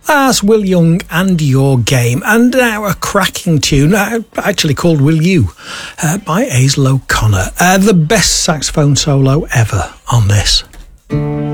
That's Will Young and Your Game, and now a cracking tune, actually called Will You, by Hazel O'Connor. The best saxophone solo ever on this.